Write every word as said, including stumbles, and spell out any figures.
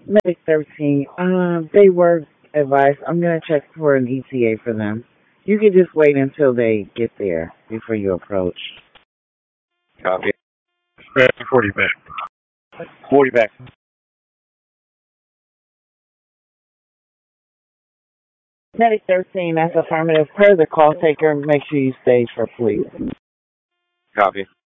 Medic thirteen, um, they were advised. I'm going to check for an E T A for them. You can just wait until they get there before you approach. Copy. forty back. forty back. Medic thirteen, that's affirmative. Per the call taker, make sure you stage for police. Copy.